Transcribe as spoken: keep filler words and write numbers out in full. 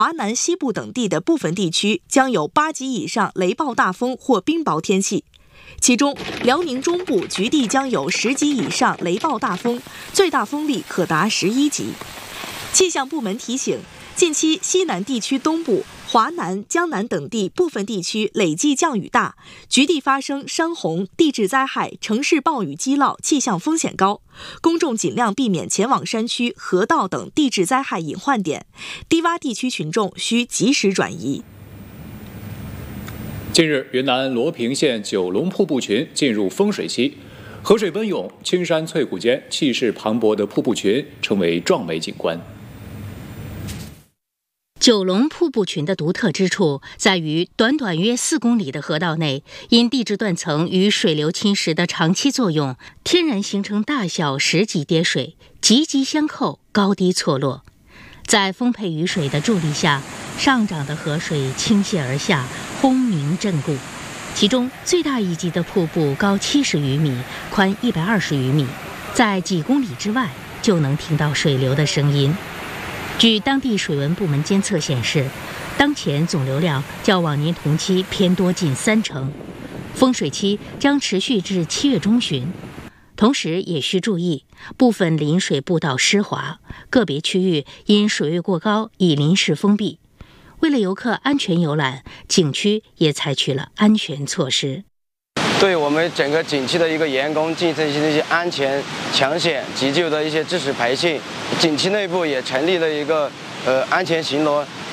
华南西部等地的部分地区将有八级以上雷暴大风或冰雹天气。其中，辽宁中部局地将有十级以上雷暴大风，最大风力可达十一级。气象部门提醒，近期西南地区东部、华南、江南等地部分地区累计降雨大，局地发生山洪、地质灾害、城市暴雨积涝，气象风险高，公众尽量避免前往山区、河道等地质灾害隐患点，低洼地区群众需及时转移。 近日，云南罗平县九龙瀑布群进入丰水期，河水奔涌，青山翠谷间气势磅礴的瀑布群成为壮美景观。 九龙瀑布群的独特之处在于，短短约四公里的河道内，因地质断层与水流侵蚀的长期作用，天然形成大小十级跌水，级级相扣，高低错落。在丰沛雨水的助力下，上涨的河水倾泻而下，轰鸣震固。其中最大一级的瀑布高七十余米，宽一百二十余米，在几公里之外就能听到水流的声音。据当地水文部门监测显示，当前总流量较往年同期偏多近三成，丰水期将持续至七月中旬。同时也需注意，部分临水步道湿滑，个别区域因水位过高已临时封闭。为了游客安全游览，景区也采取了安全措施， 对我们整个景区的一个员工进行一些安全、抢险、急救的一些知识培训。景区内部也成立了一个呃安全巡逻